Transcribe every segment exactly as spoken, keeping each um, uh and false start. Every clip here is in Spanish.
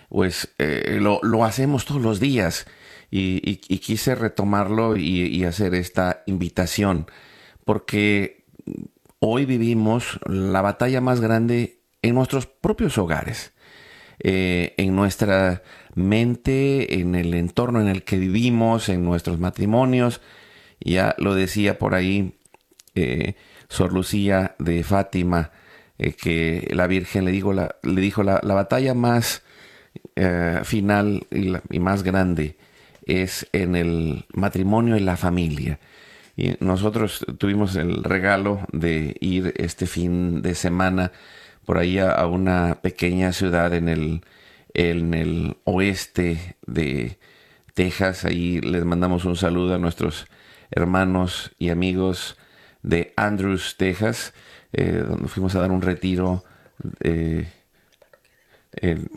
pues eh, lo, lo hacemos todos los días y, y- y quise retomarlo y, y hacer esta invitación, porque hoy vivimos la batalla más grande en nuestros propios hogares, eh, en nuestra mente, en el entorno en el que vivimos, en nuestros matrimonios. Ya lo decía por ahí eh, Sor Lucía de Fátima, eh, que la Virgen le dijo la, le dijo la, la batalla más eh, final y, la- y más grande es en el matrimonio y la familia. Y nosotros tuvimos el regalo de ir este fin de semana por ahí a, a una pequeña ciudad en el, en el oeste de Texas. Ahí les mandamos un saludo a nuestros hermanos y amigos de Andrews, Texas, eh, donde fuimos a dar un retiro eh, en,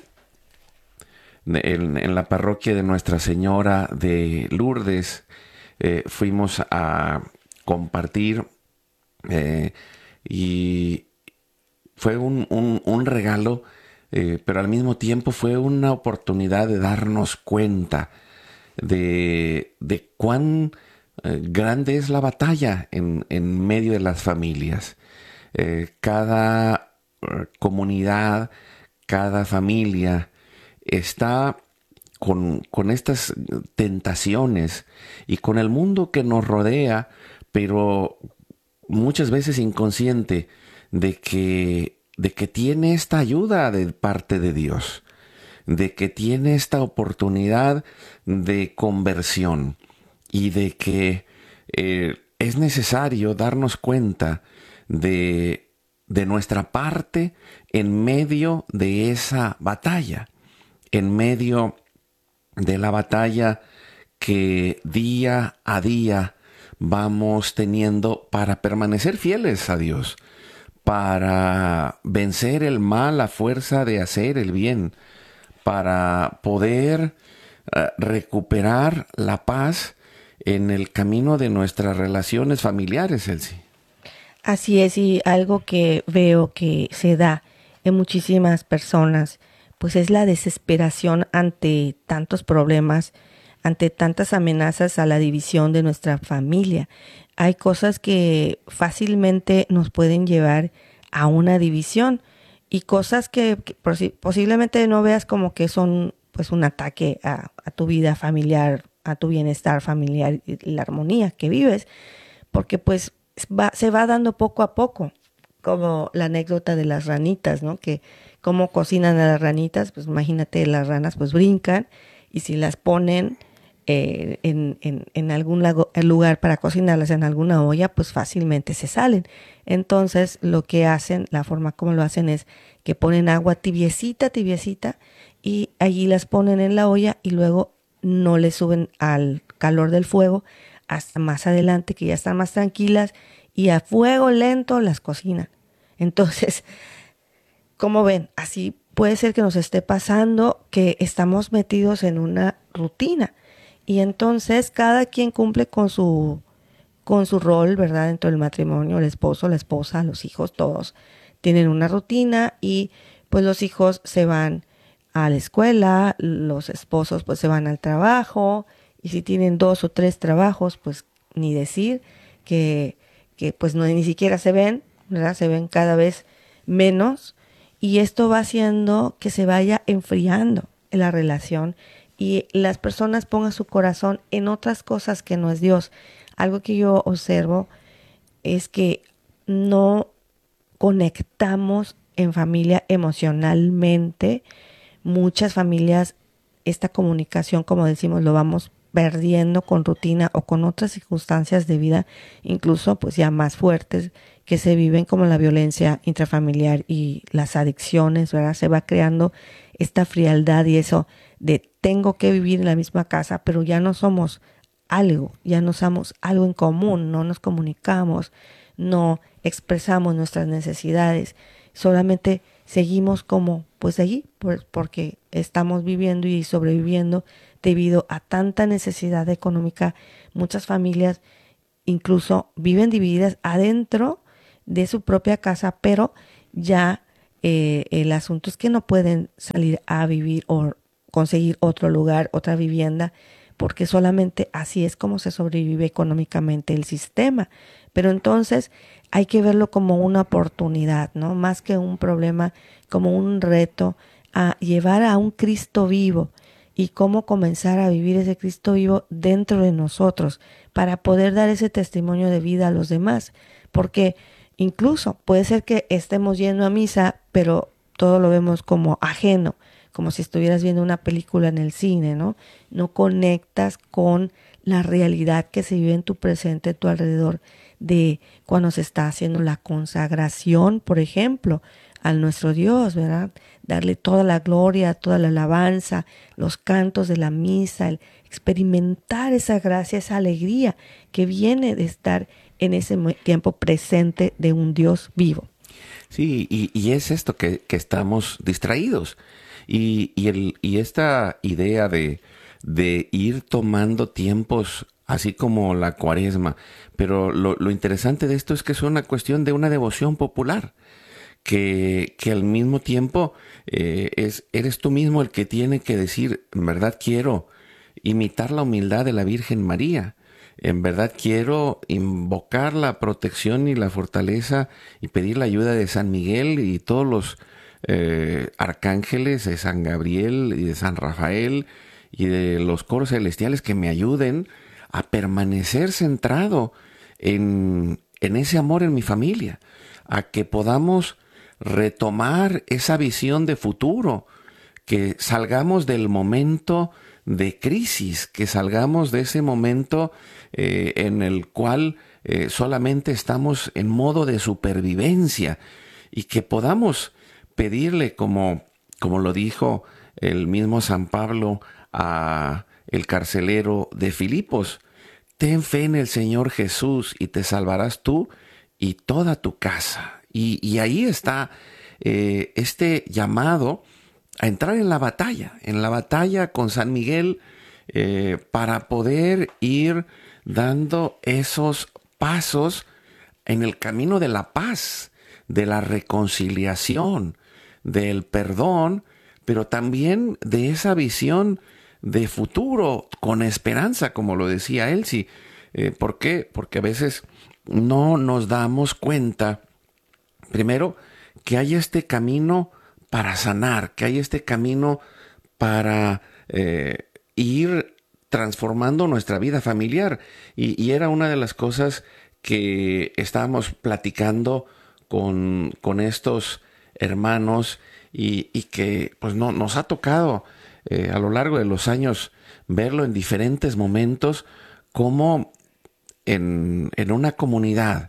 en- en la parroquia de Nuestra Señora de Lourdes. Eh, fuimos a compartir eh, y fue un, un- un regalo, eh, pero al mismo tiempo fue una oportunidad de darnos cuenta de, de cuán eh, grande es la batalla en, en medio de las familias. Eh, cada eh, comunidad, cada familia está con, con estas tentaciones y con el mundo que nos rodea, pero muchas veces inconsciente de que, de que tiene esta ayuda de parte de Dios, de que tiene esta oportunidad de conversión y de que eh, es necesario darnos cuenta de, de nuestra parte en medio de esa batalla, en medio de la batalla que día a día vamos teniendo para permanecer fieles a Dios, para vencer el mal a fuerza de hacer el bien, para poder eh, recuperar la paz en el camino de nuestras relaciones familiares, Elsie. Así es, y algo que veo que se da en muchísimas personas, pues es la desesperación ante tantos problemas, ante tantas amenazas a la división de nuestra familia. Hay cosas que fácilmente nos pueden llevar a una división y cosas que, que posi- posiblemente no veas como que son pues un ataque a, a tu vida familiar, a tu bienestar familiar y la armonía que vives, porque pues va, se va dando poco a poco, como la anécdota de las ranitas, ¿no? Que cómo cocinan a las ranitas, pues imagínate, las ranas pues brincan y si las ponen eh, en, en, en algún lago, lugar para cocinarlas en alguna olla, pues fácilmente se salen. Entonces lo que hacen, la forma como lo hacen es que ponen agua tibiecita, tibiecita y allí las ponen en la olla y luego no le suben al calor del fuego hasta más adelante que ya están más tranquilas y a fuego lento las cocinan. Entonces, como ven, así puede ser que nos esté pasando que estamos metidos en una rutina y entonces cada quien cumple con su con su rol, ¿verdad? Dentro del matrimonio, el esposo, la esposa, los hijos, todos tienen una rutina y pues los hijos se van a la escuela, los esposos pues se van al trabajo y si tienen dos o tres trabajos, pues ni decir que, que pues no ni siquiera se ven, ¿verdad? Se ven cada vez menos y esto va haciendo que se vaya enfriando la relación y las personas pongan su corazón en otras cosas que no es Dios. Algo que yo observo es que no conectamos en familia emocionalmente. Muchas familias, esta comunicación, como decimos, lo vamos perdiendo con rutina o con otras circunstancias de vida, incluso pues ya más fuertes que se viven como la violencia intrafamiliar y las adicciones, ¿verdad? Se va creando esta frialdad y eso de tengo que vivir en la misma casa, pero ya no somos algo, ya no somos algo en común, no nos comunicamos, no expresamos nuestras necesidades, solamente seguimos como pues allí, pues porque estamos viviendo y sobreviviendo debido a tanta necesidad económica. Muchas familias incluso viven divididas adentro de su propia casa, pero ya eh, el asunto es que no pueden salir a vivir o conseguir otro lugar, otra vivienda, porque solamente así es como se sobrevive económicamente el sistema. Pero entonces hay que verlo como una oportunidad, ¿no? Más que un problema, como un reto a llevar a un Cristo vivo y cómo comenzar a vivir ese Cristo vivo dentro de nosotros para poder dar ese testimonio de vida a los demás. Porque incluso puede ser que estemos yendo a misa, pero todo lo vemos como ajeno, como si estuvieras viendo una película en el cine, ¿no? No conectas con la realidad que se vive en tu presente, a tu alrededor, de cuando se está haciendo la consagración, por ejemplo, a nuestro Dios, ¿verdad? Darle toda la gloria, toda la alabanza, los cantos de la misa, el experimentar esa gracia, esa alegría que viene de estar en ese tiempo presente de un Dios vivo. Sí, y, y es esto que, que estamos distraídos. Y, y, el, y esta idea de, de ir tomando tiempos, así como la cuaresma, pero lo, lo interesante de esto es que es una cuestión de una devoción popular, que, que al mismo tiempo eh, es, eres tú mismo el que tiene que decir, en verdad quiero imitar la humildad de la Virgen María. En verdad quiero invocar la protección y la fortaleza y pedir la ayuda de San Miguel y todos los eh, arcángeles, de San Gabriel y de San Rafael y de los coros celestiales que me ayuden a permanecer centrado en, en ese amor en mi familia, a que podamos retomar esa visión de futuro, que salgamos del momento de crisis, que salgamos de ese momento eh, en el cual eh, solamente estamos en modo de supervivencia y que podamos pedirle, como, como lo dijo el mismo San Pablo a el carcelero de Filipos, ten fe en el Señor Jesús y te salvarás tú y toda tu casa. Y, y ahí está eh, este llamado a entrar en la batalla, en la batalla con San Miguel, eh, para poder ir dando esos pasos en el camino de la paz, de la reconciliación, del perdón, pero también de esa visión de futuro con esperanza, como lo decía Elsie. Eh, ¿Por qué? Porque a veces no nos damos cuenta, primero, que hay este camino para sanar, que hay este camino para eh, ir transformando nuestra vida familiar. Y, y era una de las cosas que estábamos platicando con, con estos hermanos y, y que pues no, nos ha tocado eh, a lo largo de los años verlo en diferentes momentos, como en, en una comunidad,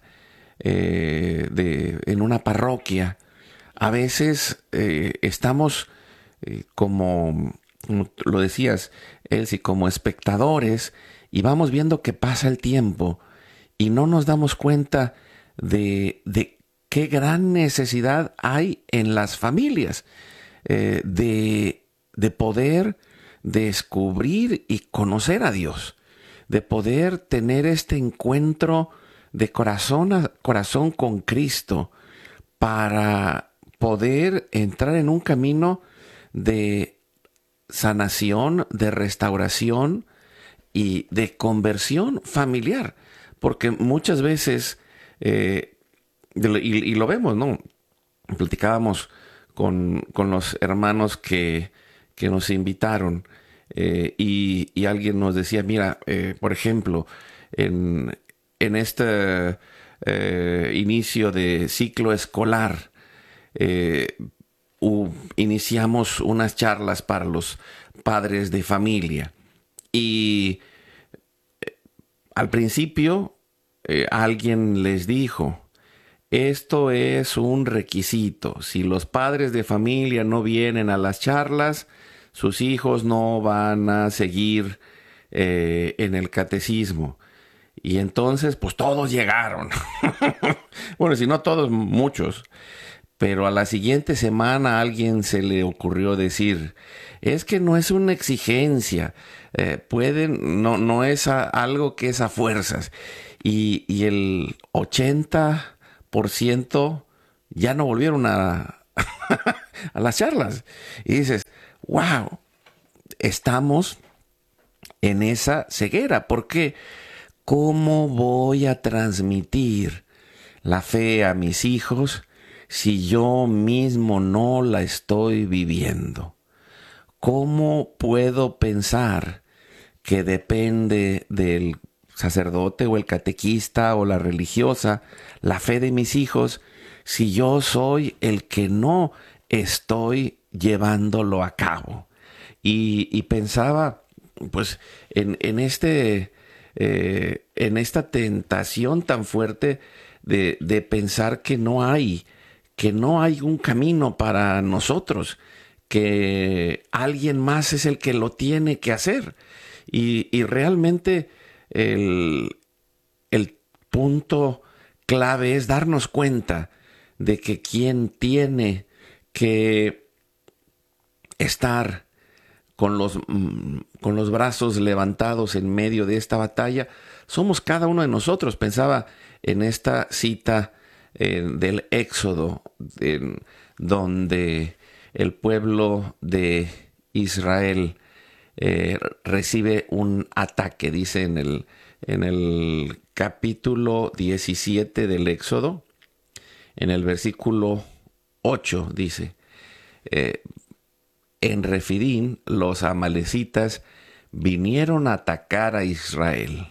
eh, de, en una parroquia, a veces eh, estamos eh, como, como lo decías, Elsie, como espectadores y vamos viendo que pasa el tiempo y no nos damos cuenta de, de qué gran necesidad hay en las familias eh, de, de poder descubrir y conocer a Dios, de poder tener este encuentro de corazón a corazón con Cristo para poder entrar en un camino de sanación, de restauración y de conversión familiar. Porque muchas veces, eh, y, y lo vemos, ¿no? Platicábamos con, con los hermanos que, que nos invitaron eh, y, y alguien nos decía, mira, eh, por ejemplo, en, en este eh, inicio de ciclo escolar, eh, uh, iniciamos unas charlas para los padres de familia y eh, al principio eh, alguien les dijo, esto es un requisito, si los padres de familia no vienen a las charlas, sus hijos no van a seguir eh, en el catecismo. Y entonces, pues todos llegaron. Bueno, si no todos, muchos. Pero a la siguiente semana a alguien se le ocurrió decir, es que no es una exigencia, eh, pueden, no, no es a, algo que es a fuerzas. Y, y el ochenta por ciento ya no volvieron a, a las charlas. Y dices, wow, estamos en esa ceguera. Porque ¿cómo voy a transmitir la fe a mis hijos si yo mismo no la estoy viviendo? ¿Cómo puedo pensar que depende del sacerdote o el catequista o la religiosa la fe de mis hijos si yo soy el que no estoy llevándolo a cabo? Y, y pensaba pues en, en, este, eh, en esta tentación tan fuerte de, de pensar que no hay, que no hay un camino para nosotros, que alguien más es el que lo tiene que hacer. Y, y realmente el, el punto clave es darnos cuenta de que quien tiene que estar con los, con los brazos levantados en medio de esta batalla somos cada uno de nosotros. Pensaba en esta cita eh, del Éxodo, en, donde el pueblo de Israel eh, recibe un ataque. Dice en el, en el capítulo diecisiete del Éxodo, en el versículo ocho, dice: eh, en Refidín los amalecitas vinieron a atacar a Israel.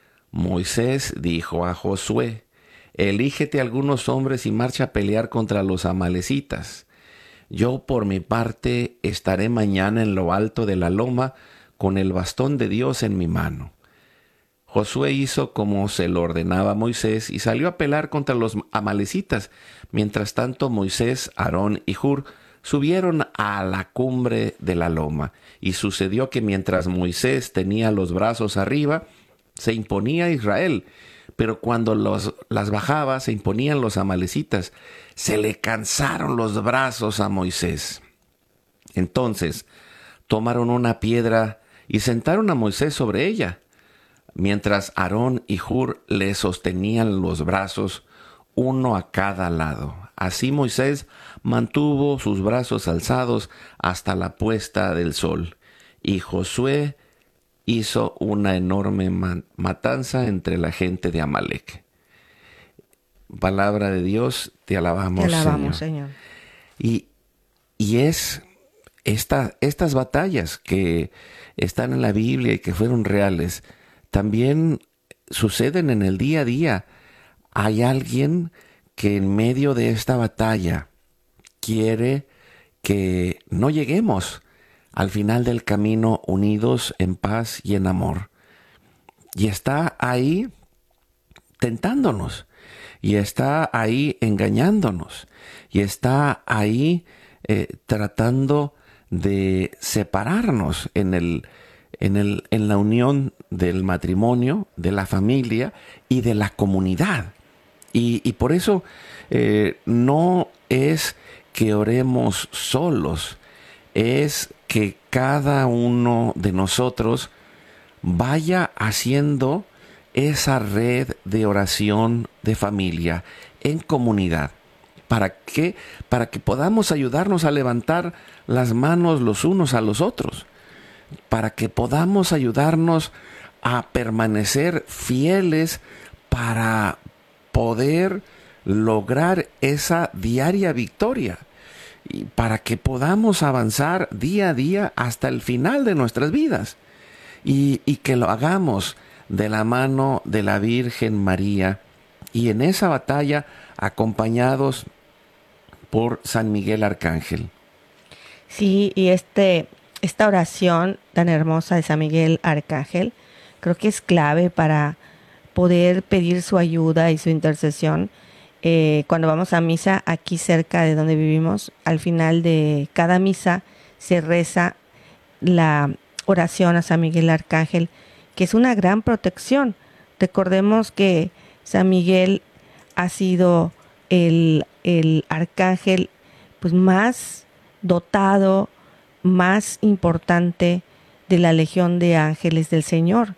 Moisés dijo a Josué: elígete algunos hombres y marcha a pelear contra los amalecitas. Yo por mi parte estaré mañana en lo alto de la loma con el bastón de Dios en mi mano. Josué hizo como se lo ordenaba a Moisés y salió a pelear contra los amalecitas. Mientras tanto, Moisés, Aarón y Hur subieron a la cumbre de la loma. Y sucedió que mientras Moisés tenía los brazos arriba, se imponía Israel. Pero cuando los, las bajaba, se imponían los amalecitas. Se le cansaron los brazos a Moisés. Entonces tomaron una piedra y sentaron a Moisés sobre ella, mientras Aarón y Hur le sostenían los brazos, uno a cada lado. Así Moisés mantuvo sus brazos alzados hasta la puesta del sol. Y Josué hizo una enorme matanza entre la gente de Amalec. Palabra de Dios, te alabamos, te alabamos Señor. Señor. Y, y es esta, estas batallas que están en la Biblia y que fueron reales, también suceden en el día a día. Hay alguien que en medio de esta batalla quiere que no lleguemos al final del camino unidos en paz y en amor. Y está ahí tentándonos, y está ahí engañándonos, y está ahí eh, tratando de separarnos en el, en el, en la unión del matrimonio, de la familia y de la comunidad. Y, y por eso eh, no es que oremos solos, es que cada uno de nosotros vaya haciendo esa red de oración de familia en comunidad. ¿Para qué? Para que podamos ayudarnos a levantar las manos los unos a los otros, para que podamos ayudarnos a permanecer fieles para poder lograr esa diaria victoria, y para que podamos avanzar día a día hasta el final de nuestras vidas, y, y que lo hagamos de la mano de la Virgen María, y en esa batalla acompañados por San Miguel Arcángel. Sí, y este, esta oración tan hermosa de San Miguel Arcángel creo que es clave para poder pedir su ayuda y su intercesión. Eh, cuando vamos a misa aquí cerca de donde vivimos, al final de cada misa se reza la oración a San Miguel Arcángel, que es una gran protección. Recordemos que San Miguel ha sido el, el arcángel pues más dotado, más importante de la legión de ángeles del Señor.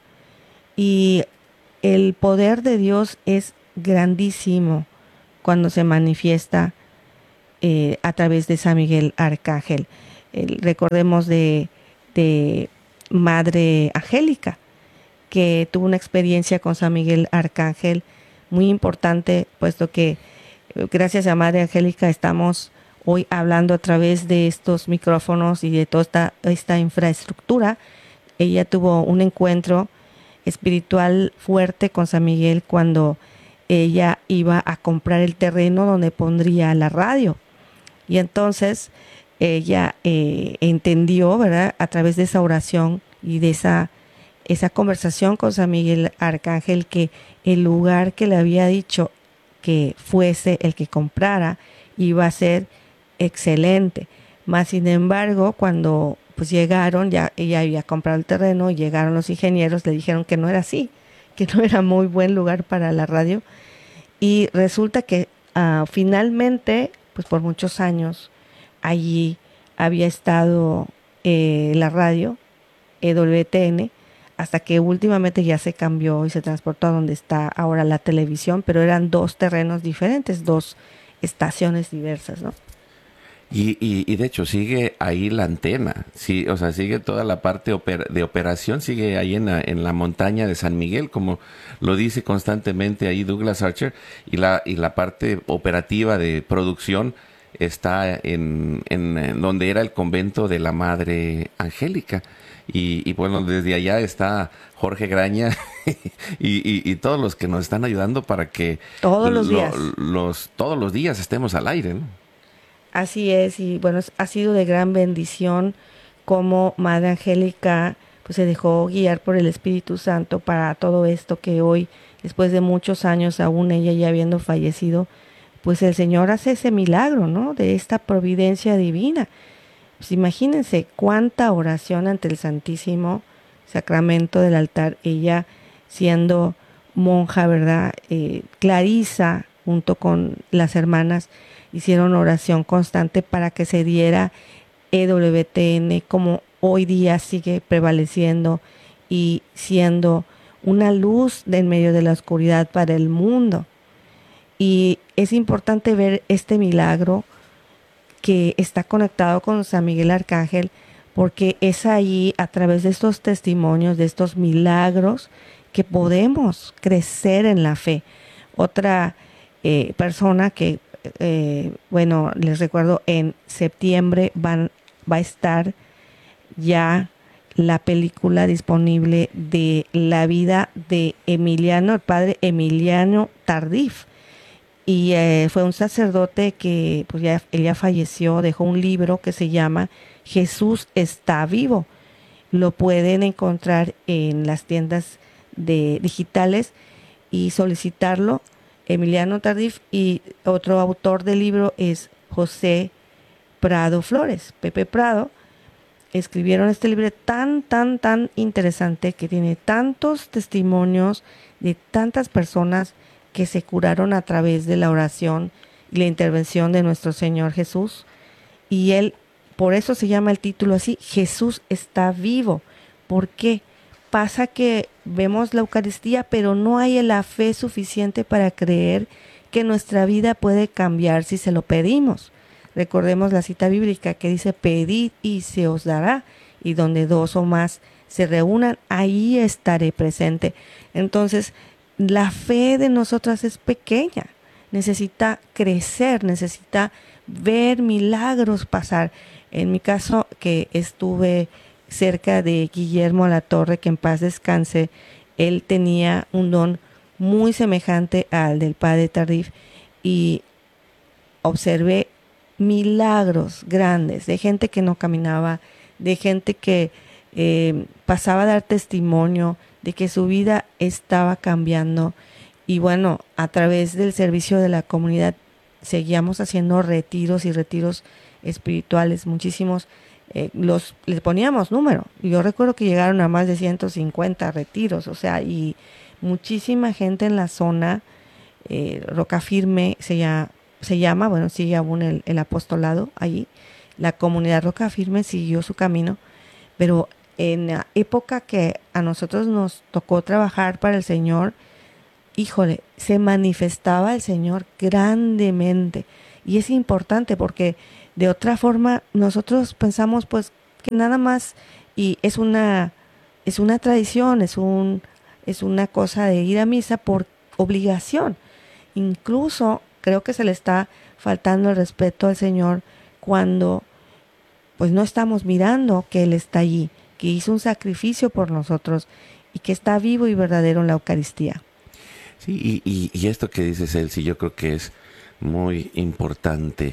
Y el poder de Dios es grandísimo cuando se manifiesta eh, a través de San Miguel Arcángel. Eh, recordemos de de Madre Angélica, que tuvo una experiencia con San Miguel Arcángel muy importante, puesto que gracias a Madre Angélica estamos hoy hablando a través de estos micrófonos y de toda esta, esta infraestructura. Ella tuvo un encuentro espiritual fuerte con San Miguel cuando ella iba a comprar el terreno donde pondría la radio. Y entonces ella eh, entendió, ¿verdad?, a través de esa oración y de esa, esa conversación con San Miguel Arcángel, que el lugar que le había dicho que fuese el que comprara iba a ser excelente. Más sin embargo, cuando pues llegaron, ya ella había comprado el terreno, llegaron los ingenieros, le dijeron que no era así, que no era muy buen lugar para la radio. Y resulta que uh, finalmente, pues por muchos años, allí había estado eh, la radio, E W T N, hasta que últimamente ya se cambió y se transportó a donde está ahora la televisión, pero eran dos terrenos diferentes, dos estaciones diversas, ¿no? Y, y, y de hecho sigue ahí la antena, sí, o sea, sigue toda la parte oper de operación, sigue ahí en la, en la montaña de San Miguel, como lo dice constantemente ahí Douglas Archer, y la, y la parte operativa de producción está en, en, en donde era el convento de la Madre Angélica. Y, y bueno, desde allá está Jorge Graña y, y, y todos los que nos están ayudando para que todos los lo, días, los, todos los días estemos al aire, ¿no? Así es, y bueno, ha sido de gran bendición como Madre Angélica pues se dejó guiar por el Espíritu Santo para todo esto que hoy, después de muchos años, aún ella ya habiendo fallecido, pues el Señor hace ese milagro, ¿no?, de esta providencia divina. Pues imagínense cuánta oración ante el Santísimo Sacramento del altar, ella siendo monja, ¿verdad? Eh, Clarisa, junto con las hermanas, hicieron oración constante para que se diera E W T N, como hoy día sigue prevaleciendo y siendo una luz de en medio de la oscuridad para el mundo. Y es importante ver este milagro que está conectado con San Miguel Arcángel, porque es ahí, a través de estos testimonios, de estos milagros, que podemos crecer en la fe. Otra eh, persona que, eh, bueno, les recuerdo, en septiembre van, va a estar ya la película disponible de la vida de Emiliano, el padre Emiliano Tardif. Y eh, fue un sacerdote que pues ya, él ya falleció, dejó un libro que se llama Jesús está vivo. Lo pueden encontrar en las tiendas de digitales y solicitarlo. Emiliano Tardif, y otro autor del libro es José Prado Flores, Pepe Prado. Escribieron este libro tan, tan, tan interesante, que tiene tantos testimonios de tantas personas que se curaron a través de la oración y la intervención de nuestro Señor Jesús. Y él, por eso se llama el título así, Jesús está vivo. ¿Por qué? Pasa que vemos la Eucaristía, pero no hay la fe suficiente para creer que nuestra vida puede cambiar si se lo pedimos. Recordemos la cita bíblica que dice: pedid y se os dará, y donde dos o más se reúnan, ahí estaré presente. Entonces, la fe de nosotras es pequeña, necesita crecer, necesita ver milagros pasar. En mi caso, que estuve cerca de Guillermo Latorre, que en paz descanse, él tenía un don muy semejante al del padre Tardif, y observé milagros grandes de gente que no caminaba, de gente que eh, pasaba a dar testimonio de que su vida estaba cambiando. Y bueno, a través del servicio de la comunidad seguíamos haciendo retiros y retiros espirituales, muchísimos. Eh, los les poníamos número. Yo recuerdo que llegaron a más de ciento cincuenta retiros, o sea, y muchísima gente en la zona. eh, Rocafirme se llama, se llama, bueno, sigue aún el, el apostolado allí. La comunidad Rocafirme siguió su camino, pero en la época que a nosotros nos tocó trabajar para el Señor, híjole, se manifestaba el Señor grandemente. Y es importante porque de otra forma nosotros pensamos pues que nada más y es una, es una tradición, es un, es una cosa de ir a misa por obligación. Incluso creo que se le está faltando el respeto al Señor cuando pues no estamos mirando que Él está allí, que hizo un sacrificio por nosotros y que está vivo y verdadero en la Eucaristía. Sí, y, y, y esto que dices, Elsie, yo creo que es muy importante.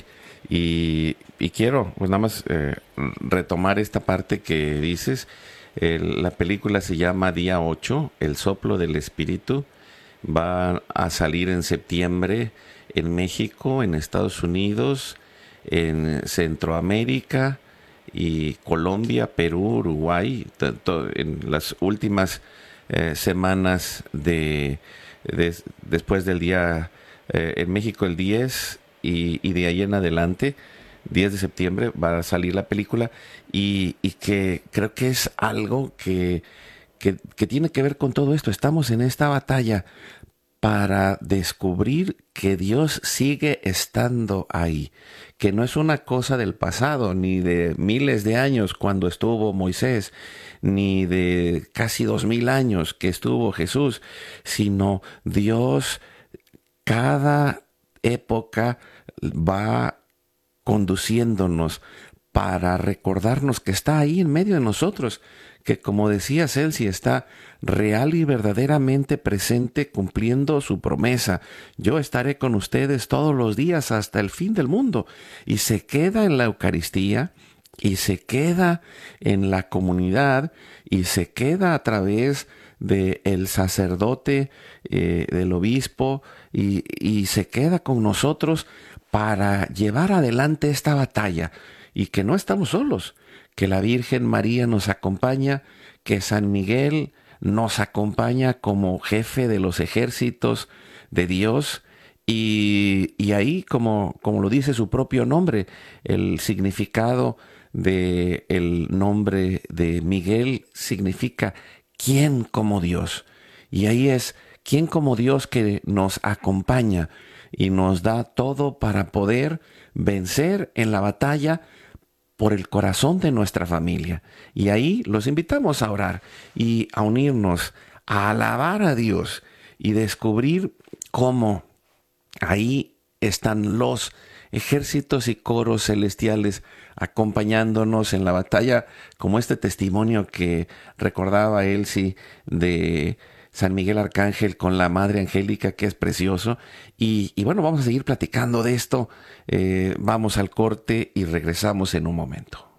Y, y quiero, pues nada más eh, retomar esta parte que dices. El- la película se llama Día ocho, El soplo del Espíritu. Va a salir en septiembre en México, en Estados Unidos, en Centroamérica y Colombia, Perú, Uruguay, tanto en las últimas eh, semanas de, de- después del día eh, en México el diez y, y de ahí en adelante, diez de septiembre va a salir la película y, y que creo que es algo que, que, que tiene que ver con todo esto. Estamos en esta batalla para descubrir que Dios sigue estando ahí, que no es una cosa del pasado, ni de miles de años cuando estuvo Moisés, ni de casi dos mil años que estuvo Jesús, sino Dios cada época va conduciéndonos para recordarnos que está ahí en medio de nosotros, que como decía Celsi, está real y verdaderamente presente cumpliendo su promesa. Yo estaré con ustedes todos los días hasta el fin del mundo. Y se queda en la Eucaristía, y se queda en la comunidad, y se queda a través del sacerdote, eh, del obispo, y, y se queda con nosotros para llevar adelante esta batalla y que no estamos solos, que la Virgen María nos acompaña, que San Miguel nos acompaña como jefe de los ejércitos de Dios y, y ahí, como, como lo dice su propio nombre, el significado de el nombre de Miguel significa ¿quién como Dios? Y ahí es ¿quién como Dios que nos acompaña y nos da todo para poder vencer en la batalla por el corazón de nuestra familia? Y ahí los invitamos a orar y a unirnos, a alabar a Dios y descubrir cómo ahí están los ejércitos y coros celestiales acompañándonos en la batalla, como este testimonio que recordaba Elsie de San Miguel Arcángel con la Madre Angélica, que es precioso. Y, y bueno, vamos a seguir platicando de esto. Eh, vamos al corte y regresamos en un momento.